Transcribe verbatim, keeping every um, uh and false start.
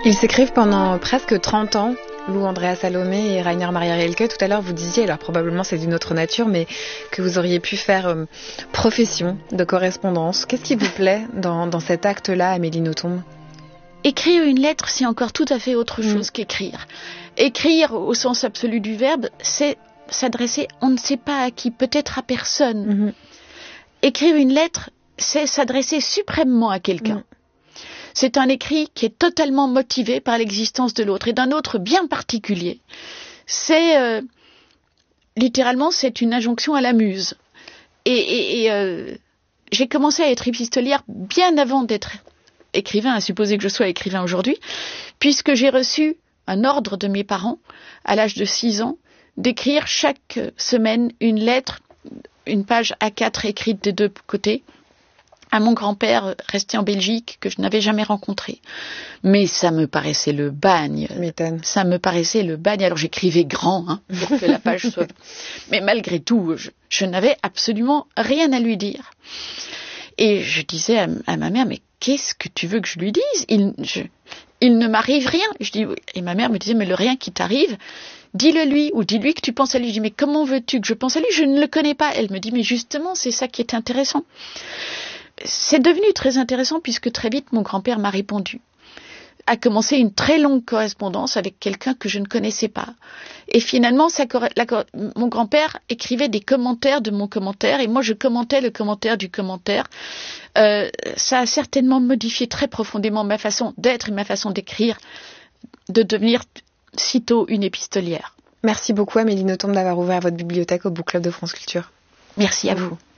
Ils s'écrivent pendant presque trente ans, Lou Andrea Salomé et Rainer Maria Rilke. Tout à l'heure, vous disiez, alors probablement c'est d'une autre nature, mais que vous auriez pu faire euh, profession de correspondance. Qu'est-ce qui vous plaît dans, dans cet acte-là, Amélie Nothomb ? Écrire une lettre, c'est encore tout à fait autre chose mmh. qu'écrire. Écrire, au sens absolu du verbe, c'est s'adresser, on ne sait pas à qui, peut-être à personne. Mmh. Écrire une lettre, c'est s'adresser suprêmement à quelqu'un. Mmh. C'est un écrit qui est totalement motivé par l'existence de l'autre et d'un autre bien particulier. C'est, euh, littéralement, c'est une injonction à la muse. Et, et, et euh, j'ai commencé à être épistolière bien avant d'être écrivain, à supposer que je sois écrivain aujourd'hui, puisque j'ai reçu un ordre de mes parents, à l'âge de six ans, d'écrire chaque semaine une lettre, une page A quatre écrite des deux côtés, à mon grand-père resté en Belgique, que je n'avais jamais rencontré. Mais ça me paraissait le bagne. M'étonne. Ça me paraissait le bagne. Alors j'écrivais grand, hein, pour que la page soit... Mais malgré tout, je, je n'avais absolument rien à lui dire. Et je disais à, à ma mère, mais qu'est-ce que tu veux que je lui dise ? il, je, il ne m'arrive rien. Je dis, et ma mère me disait, mais le rien qui t'arrive, dis-le lui, ou dis-lui que tu penses à lui. Je dis, mais comment veux-tu que je pense à lui ? Je ne le connais pas. Elle me dit, mais justement, c'est ça qui est intéressant. C'est devenu très intéressant puisque très vite mon grand-père m'a répondu. A commencé une très longue correspondance avec quelqu'un que je ne connaissais pas. Et finalement, ça, la, mon grand-père écrivait des commentaires de mon commentaire et moi je commentais le commentaire du commentaire. Euh, ça a certainement modifié très profondément ma façon d'être et ma façon d'écrire, de devenir sitôt une épistolière. Merci beaucoup Amélie Nothomb d'avoir ouvert votre bibliothèque au Book Club de France Culture. Merci à vous.